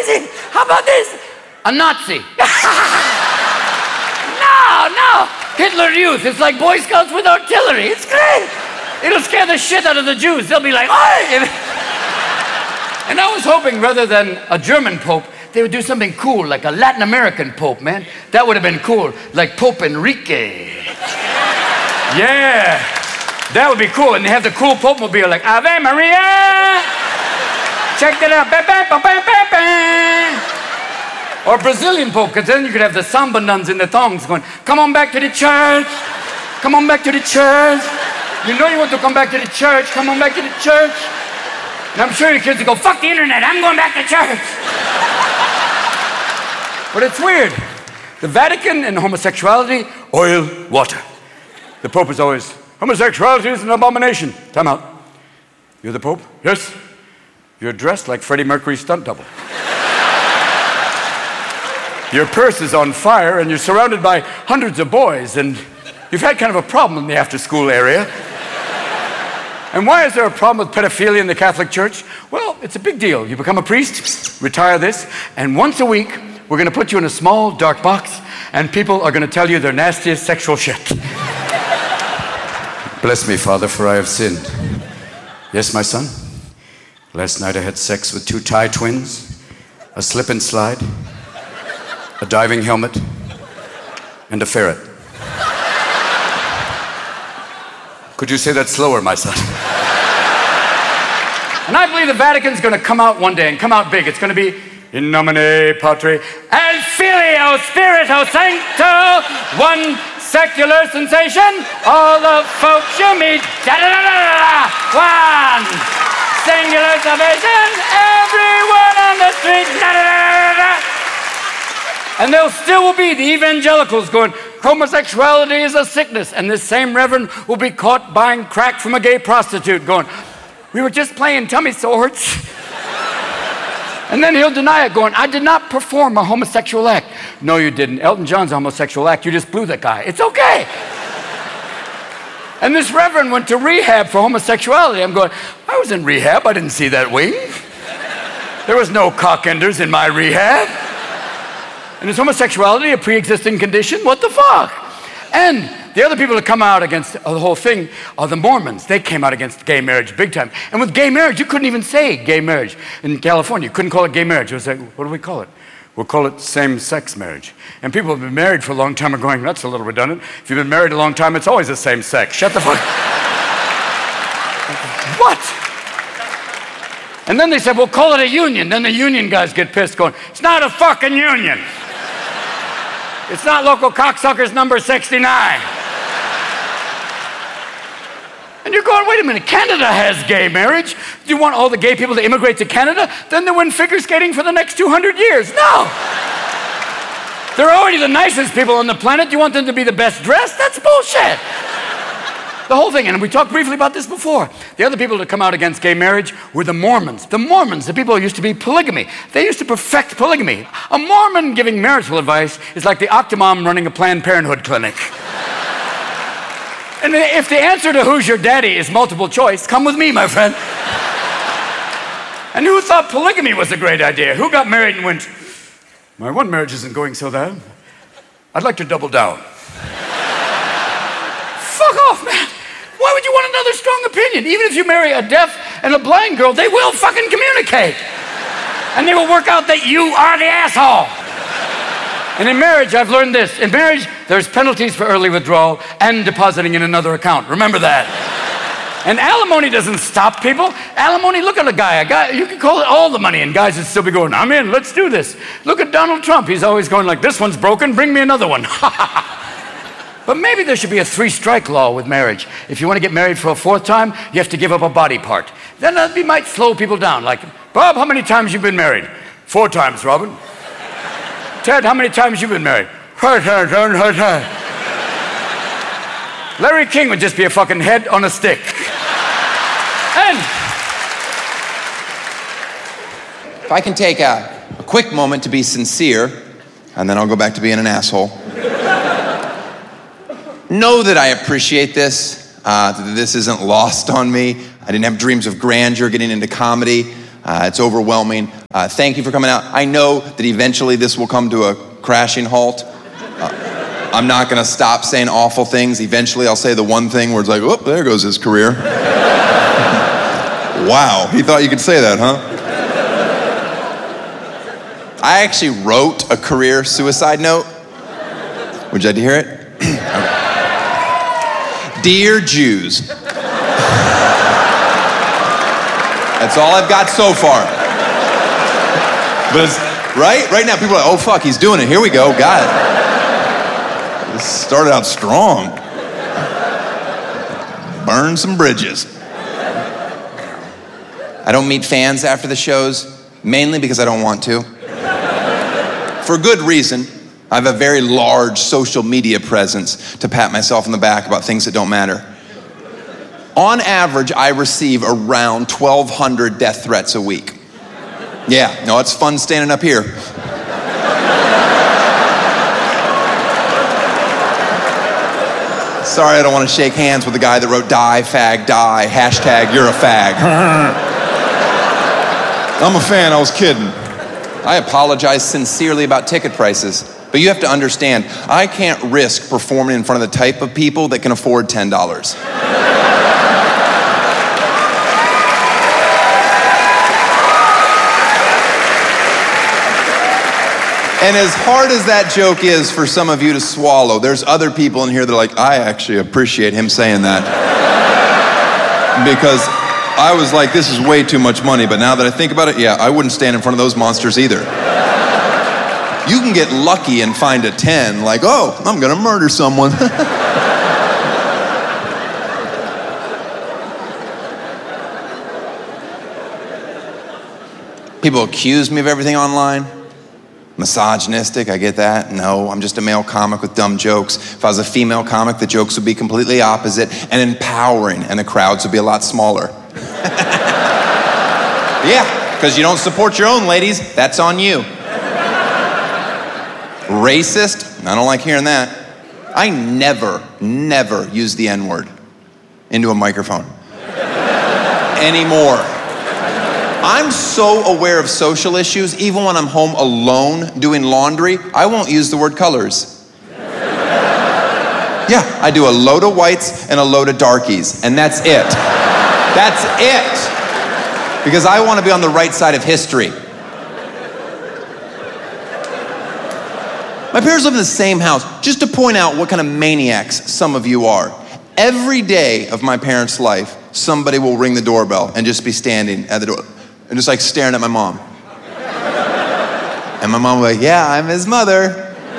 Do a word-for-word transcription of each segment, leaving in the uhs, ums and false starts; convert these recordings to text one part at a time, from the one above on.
amazing. How about this? A Nazi. No, no. Hitler Youth. It's like Boy Scouts with artillery. It's great. It'll scare the shit out of the Jews. They'll be like, oi! And I was hoping rather than a German pope, they would do something cool, like a Latin American pope, man. That would have been cool, like Pope Enrique. Yeah, that would be cool. And they have the cool pope mobile, like Ave Maria. Check that out. Ba, ba, ba, ba, ba, ba. Or Brazilian pope, because then you could have the samba nuns in the thongs going, come on back to the church. Come on back to the church. You know you want to come back to the church. Come on back to the church. And I'm sure your kids will go, fuck the internet. I'm going back to church. But it's weird. The Vatican and homosexuality, oil, water. The Pope is always, homosexuality is an abomination. Time out. You're the Pope? Yes. You're dressed like Freddie Mercury's stunt double. Your purse is on fire and you're surrounded by hundreds of boys and you've had kind of a problem in the after-school area. And why is there a problem with pedophilia in the Catholic Church? Well, it's a big deal. You become a priest, retire this, and once a week, we're going to put you in a small, dark box, and people are going to tell you their nastiest sexual shit. Bless me, Father, for I have sinned. Yes, my son? Last night I had sex with two Thai twins, a slip and slide, a diving helmet, and a ferret. Could you say that slower, my son? And I believe the Vatican's going to come out one day and come out big. It's going to be in nomine Patri et Filio Spirito Sancto, one secular sensation, all the folks you meet, da-da-da-da-da, one singular salvation, everyone on the street, da-da-da-da-da. And there still will be the evangelicals going, homosexuality is a sickness. And this same reverend will be caught buying crack from a gay prostitute going, we were just playing tummy swords. And then he'll deny it going, I did not perform a homosexual act. No, you didn't. Elton John's a homosexual act. You just blew that guy. It's okay. And this reverend went to rehab for homosexuality. I'm going, I was in rehab. I didn't see that wing. There was no cockenders in my rehab. And is homosexuality a pre-existing condition? What the fuck? And the other people that come out against the whole thing are the Mormons. They came out against gay marriage big time. And with gay marriage, you couldn't even say gay marriage. In California, you couldn't call it gay marriage. It was like, what do we call it? We'll call it same-sex marriage. And people who have been married for a long time are going, that's a little redundant. If you've been married a long time, it's always the same sex. Shut the fuck up. What? And then they said, we'll call it a union. Then the union guys get pissed going, it's not a fucking union. It's not local cocksuckers number sixty-nine. And you're going, wait a minute, Canada has gay marriage. Do you want all the gay people to immigrate to Canada? Then they win figure skating for the next two hundred years. No. They're already the nicest people on the planet. Do you want them to be the best dressed? That's bullshit. The whole thing, and we talked briefly about this before. The other people to come out against gay marriage were the Mormons. The Mormons, the people who used to be polygamy. They used to perfect polygamy. A Mormon giving marital advice is like the Octomom running a Planned Parenthood clinic. And if the answer to who's your daddy is multiple choice, come with me, my friend. And who thought polygamy was a great idea? Who got married and went, my one marriage isn't going so bad. I'd like to double down. Fuck off, man. Why would you want another strong opinion? Even if you marry a deaf and a blind girl, they will fucking communicate. And they will work out that you are the asshole. And in marriage, I've learned this. In marriage, there's penalties for early withdrawal and depositing in another account. Remember that. And alimony doesn't stop people. Alimony, look at a guy. A guy, you can call it all the money, and guys would still be going, I'm in, let's do this. Look at Donald Trump. He's always going like, this one's broken, bring me another one. But maybe there should be a three-strike law with marriage. If you want to get married for a fourth time, you have to give up a body part. Then that might slow people down. Like, Bob, how many times you been married? Four times, Robin. Ted, how many times you been married? Larry King would just be a fucking head on a stick. And if I can take a, a quick moment to be sincere, and then I'll go back to being an asshole. Know that I appreciate this, uh, that this isn't lost on me. I didn't have dreams of grandeur getting into comedy. Uh, it's overwhelming. Uh, thank you for coming out. I know that eventually this will come to a crashing halt. Uh, I'm not going to stop saying awful things. Eventually I'll say the one thing where it's like, oh, there goes his career. Wow, he thought you could say that, huh? I actually wrote a career suicide note. Would you like to hear it? Dear Jews. That's all I've got so far. But it's, right? Right now people are like, oh fuck, he's doing it. Here we go, got it. This started out strong. Burn some bridges. I don't meet fans after the shows, mainly because I don't want to. For good reason. I have a very large social media presence to pat myself on the back about things that don't matter. On average, I receive around twelve hundred death threats a week. Yeah, no, it's fun standing up here. Sorry, I don't want to shake hands with the guy that wrote die, fag, die, hashtag you're a fag. I'm a fan, I was kidding. I apologize sincerely about ticket prices. But you have to understand, I can't risk performing in front of the type of people that can afford ten dollars. And as hard as that joke is for some of you to swallow, there's other people in here that are like, I actually appreciate him saying that. Because I was like, this is way too much money, but now that I think about it, yeah, I wouldn't stand in front of those monsters either. You can get lucky and find a ten, like, oh, I'm gonna murder someone. People accuse me of everything online. Misogynistic, I get that. No, I'm just a male comic with dumb jokes. If I was a female comic, the jokes would be completely opposite and empowering, and the crowds would be a lot smaller. Yeah, because you don't support your own ladies, that's on you. Racist? I don't like hearing that. I never, never use the N-word into a microphone. Anymore. I'm so aware of social issues, even when I'm home alone doing laundry, I won't use the word colors. Yeah, I do a load of whites and a load of darkies, and that's it. That's it. Because I want to be on the right side of history. My parents live in the same house, just to point out what kind of maniacs some of you are. Every day of my parents' life, somebody will ring the doorbell and just be standing at the door and just like staring at my mom. And my mom will be like, yeah, I'm his mother.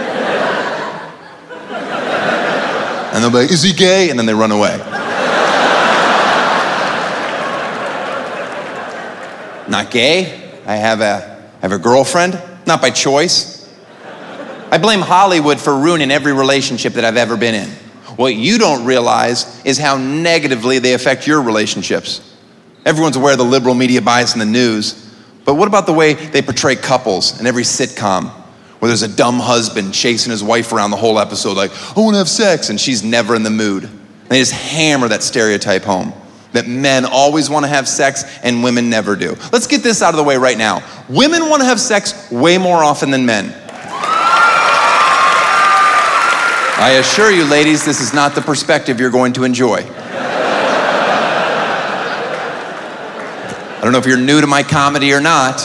And they'll be like, is he gay? And then they run away. Not gay. I have a, I have a girlfriend, not by choice. I blame Hollywood for ruining every relationship that I've ever been in. What you don't realize is how negatively they affect your relationships. Everyone's aware of the liberal media bias in the news, but what about the way they portray couples in every sitcom, where there's a dumb husband chasing his wife around the whole episode like, I want to have sex, and she's never in the mood. And they just hammer that stereotype home, that men always want to have sex and women never do. Let's get this out of the way right now. Women want to have sex way more often than men. I assure you, ladies, this is not the perspective you're going to enjoy. I don't know if you're new to my comedy or not.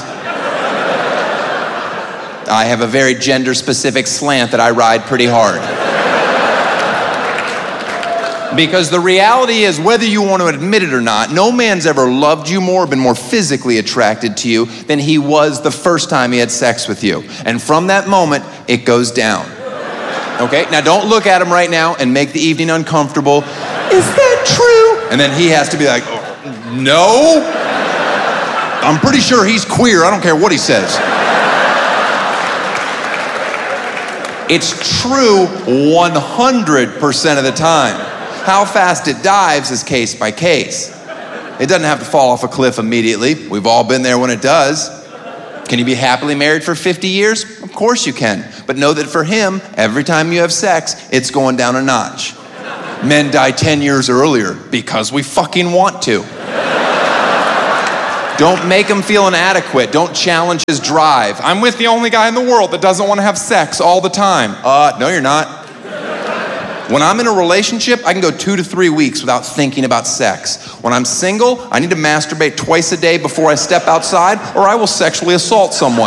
I have a very gender-specific slant that I ride pretty hard. Because the reality is, whether you want to admit it or not, no man's ever loved you more, been more physically attracted to you than he was the first time he had sex with you. And from that moment, it goes down. Okay, now don't look at him right now and make the evening uncomfortable. Is that true? And then he has to be like, oh, no. I'm pretty sure he's queer. I don't care what he says. It's true one hundred percent of the time. How fast it dives is case by case. It doesn't have to fall off a cliff immediately. We've all been there when it does. Can you be happily married for fifty years? Of course you can. But know that for him, every time you have sex, it's going down a notch. Men die ten years earlier because we fucking want to. Don't make him feel inadequate. Don't challenge his drive. I'm with the only guy in the world that doesn't want to have sex all the time. Uh, no, you're not. When I'm in a relationship, I can go two to three weeks without thinking about sex. When I'm single, I need to masturbate twice a day before I step outside, or I will sexually assault someone.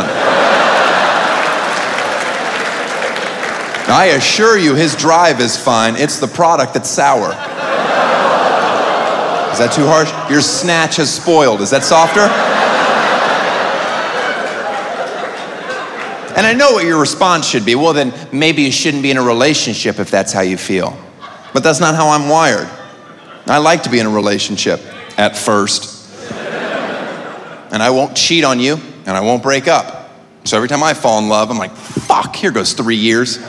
I assure you, his drive is fine. It's the product that's sour. Is that too harsh? Your snatch has spoiled. Is that softer? And I know what your response should be. Well, then maybe you shouldn't be in a relationship if that's how you feel. But that's not how I'm wired. I like to be in a relationship at first. And I won't cheat on you, and I won't break up. So every time I fall in love, I'm like, fuck, here goes three years.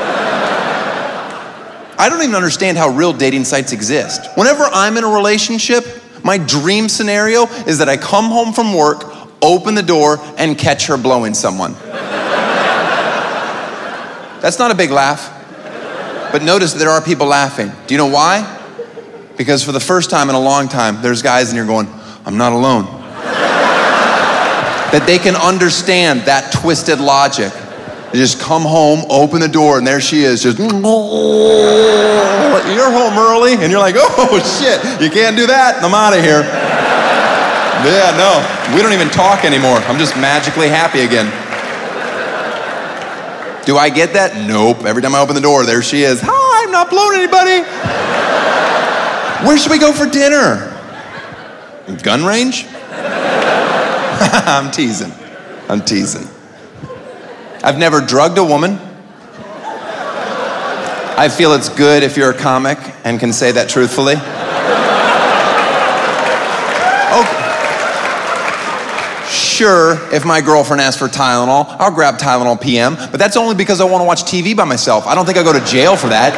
I don't even understand how real dating sites exist. Whenever I'm in a relationship, my dream scenario is that I come home from work, open the door, and catch her blowing someone. That's not a big laugh. But notice there are people laughing. Do you know why? Because for the first time in a long time, there's guys in here going, I'm not alone. That they can understand that twisted logic. They just come home, open the door, and there she is, just, you're home early, and you're like, oh shit, you can't do that, I'm out of here. Yeah, no, we don't even talk anymore. I'm just magically happy again. Do I get that? Nope. Every time I open the door, there she is. Hi, I'm not blowing anybody. Where should we go for dinner? Gun range? I'm teasing. I'm teasing. I've never drugged a woman. I feel it's good if you're a comic and can say that truthfully. Okay. Sure, if my girlfriend asks for Tylenol, I'll grab Tylenol P M, but that's only because I want to watch T V by myself. I don't think I go to jail for that.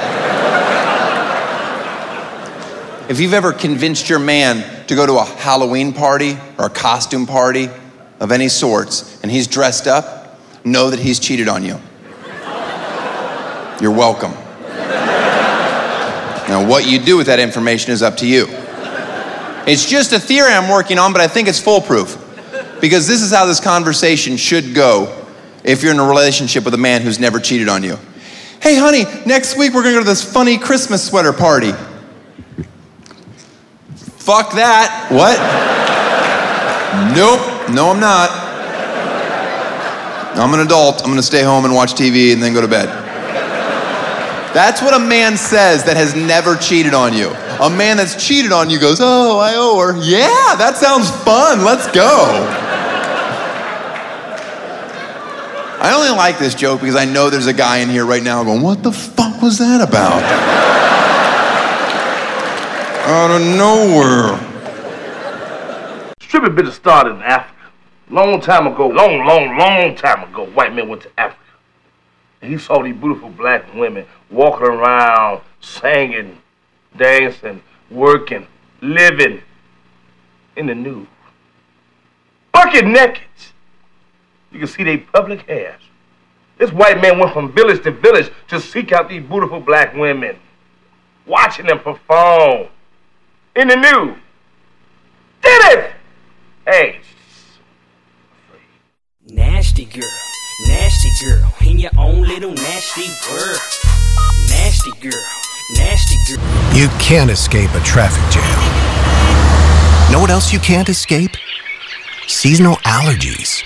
If you've ever convinced your man to go to a Halloween party or a costume party of any sorts, and he's dressed up, know that he's cheated on you. You're welcome. Now, what you do with that information is up to you. It's just a theory I'm working on, but I think it's foolproof. Because this is how this conversation should go if you're in a relationship with a man who's never cheated on you. Hey, honey, next week we're gonna go to this funny Christmas sweater party. Fuck that. What? Nope. No, I'm not. I'm an adult. I'm gonna stay home and watch T V and then go to bed. That's what a man says that has never cheated on you. A man that's cheated on you goes, oh, I owe her. Yeah, that sounds fun. Let's go. I only like this joke because I know there's a guy in here right now going, what the fuck was that about? Out of nowhere. Stripping business started in Africa. Long time ago, long, long, long time ago, white men went to Africa. And he saw these beautiful black women walking around, singing, dancing, working, living in the nude. Bucket naked. You can see their public hairs. This white man went from village to village to seek out these beautiful black women, watching them perform in the nude. Did it! Hey. Nasty girl, nasty girl, in your own little nasty world. Nasty girl, nasty girl. You can't escape a traffic jam. Know what else you can't escape? Seasonal allergies.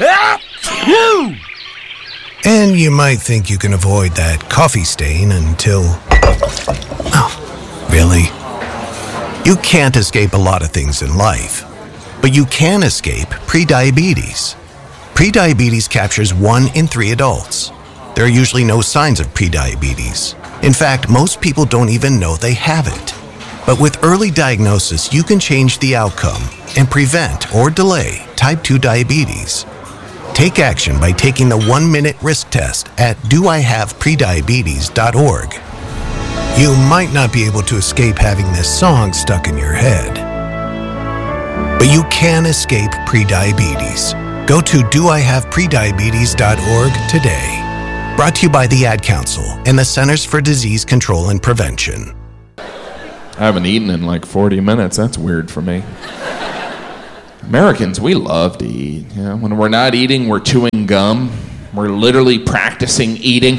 And you might think you can avoid that coffee stain until... Oh, really? You can't escape a lot of things in life, but you can escape prediabetes. Prediabetes captures one in three adults. There are usually no signs of prediabetes. In fact, most people don't even know they have it. But with early diagnosis, you can change the outcome and prevent or delay type two diabetes. Take action by taking the one-minute risk test at do I have prediabetes dot org. You might not be able to escape having this song stuck in your head, but you can escape prediabetes. Go to do I have prediabetes dot org today. Brought to you by the Ad Council and the Centers for Disease Control and Prevention. I haven't eaten in like forty minutes. That's weird for me. Americans, we love to eat. You know, when we're not eating, we're chewing gum. We're literally practicing eating.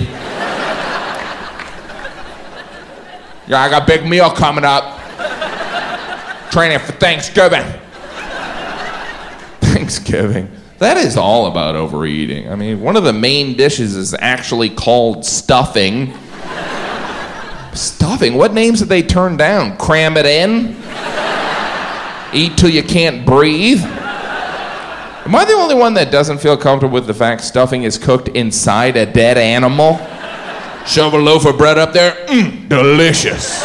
Yeah, I got a big meal coming up. Training for Thanksgiving. Thanksgiving. That is all about overeating. I mean, one of the main dishes is actually called stuffing. Stuffing? What names did they turn down? Cram it in? Eat till you can't breathe? Am I the only one that doesn't feel comfortable with the fact stuffing is cooked inside a dead animal? Shove a loaf of bread up there, mmm, delicious.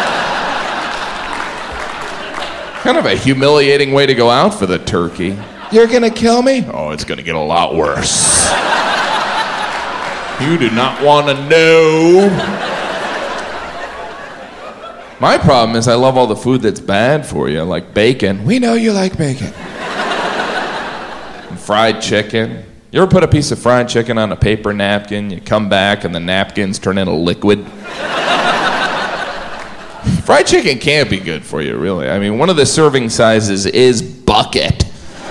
Kind of a humiliating way to go out for the turkey. You're gonna kill me? Oh, it's gonna get a lot worse. You do not want to know. My problem is I love all the food that's bad for you, like bacon. We know you like bacon. And fried chicken. You ever put a piece of fried chicken on a paper napkin, you come back and the napkins turn into liquid? Fried chicken can't be good for you, really. I mean, one of the serving sizes is bucket.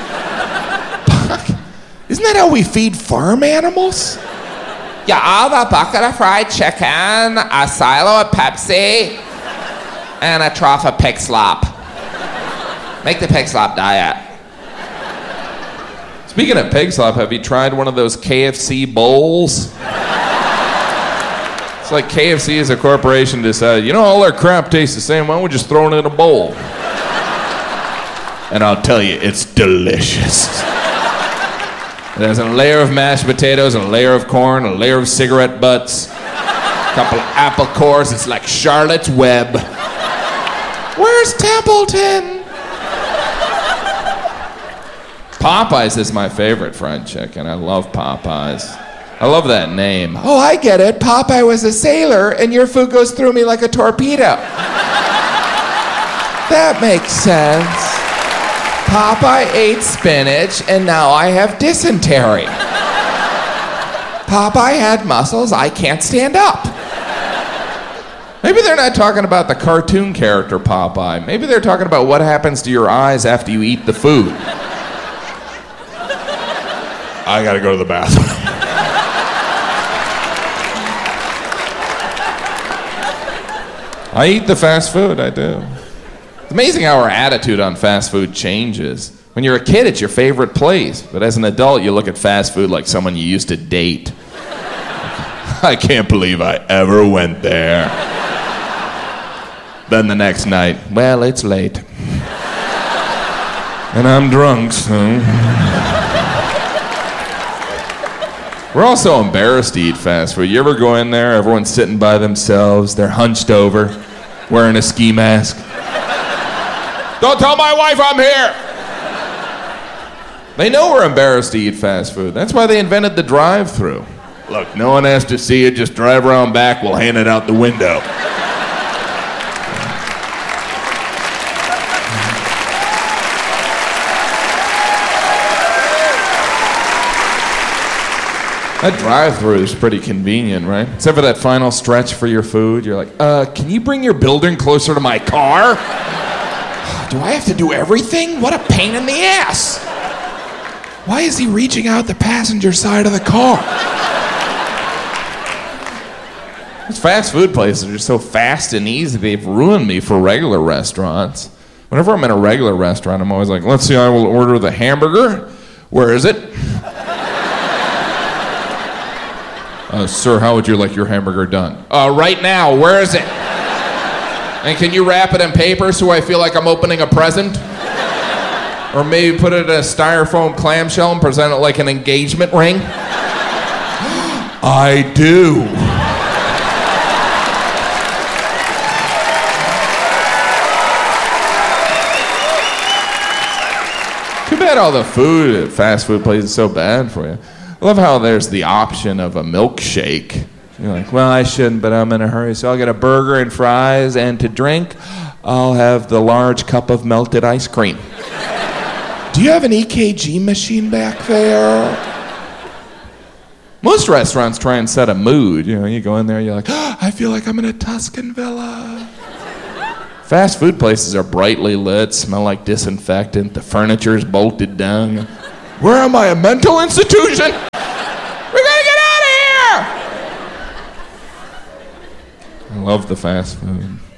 Isn't that how we feed farm animals? Yeah, I'll have a bucket of fried chicken, a silo of Pepsi, and a trough of pig slop. Make the pig slop diet. Speaking of pig slop, have you tried one of those K F C bowls? It's like K F C as a corporation decided, you know, all our crap tastes the same, why don't we just throw it in a bowl? And I'll tell you, it's delicious. It has a layer of mashed potatoes, a layer of corn, a layer of cigarette butts, a couple of apple cores. It's like Charlotte's Web. Where's Templeton? Popeyes is my favorite fried chicken. I love Popeyes. I love that name. Oh, I get it. Popeye was a sailor, and your food goes through me like a torpedo. That makes sense. Popeye ate spinach, and now I have dysentery. Popeye had muscles, I can't stand up. Maybe they're not talking about the cartoon character Popeye. Maybe they're talking about what happens to your eyes after you eat the food. I gotta go to the bathroom. I eat the fast food, I do. It's amazing how our attitude on fast food changes. When you're a kid, it's your favorite place. But as an adult, you look at fast food like someone you used to date. I can't believe I ever went there. Then the next night, well, it's late. And I'm drunk, so... We're all so embarrassed to eat fast food. You ever go in there, everyone's sitting by themselves, they're hunched over, wearing a ski mask. Don't tell my wife I'm here! They know we're embarrassed to eat fast food. That's why they invented the drive-thru. Look, no one has to see it, just drive around back, we'll hand it out the window. That drive-thru is pretty convenient, right? Except for that final stretch for your food. You're like, uh, can you bring your building closer to my car? Do I have to do everything? What a pain in the ass. Why is he reaching out the passenger side of the car? These fast food places are just so fast and easy, they've ruined me for regular restaurants. Whenever I'm in a regular restaurant, I'm always like, let's see, I will order the hamburger. Where is it? Uh, sir, how would you like your hamburger done? Uh, right now, where is it? And can you wrap it in paper so I feel like I'm opening a present? Or maybe put it in a styrofoam clamshell and present it like an engagement ring? I do. Too bad all the food at fast food places is so bad for you. I love how there's the option of a milkshake. You're like, well, I shouldn't, but I'm in a hurry, so I'll get a burger and fries, and to drink, I'll have the large cup of melted ice cream. Do you have an E K G machine back there? Most restaurants try and set a mood. You know, you go in there, you're like, oh, I feel like I'm in a Tuscan villa. Fast food places are brightly lit, smell like disinfectant, the furniture is bolted down. Where am I, a mental institution? We gotta get out of here! I love the fast food.